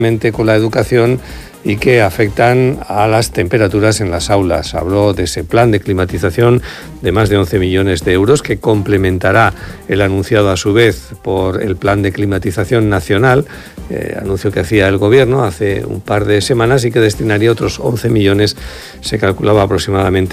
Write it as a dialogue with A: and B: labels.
A: con la educación y que afectan a las temperaturas en las aulas. Habló de ese plan de climatización de más de 11 millones de euros que complementará el anunciado a su vez por el plan de climatización nacional, anuncio que hacía el gobierno hace un par de semanas y que destinaría otros 11 millones, se calculaba aproximadamente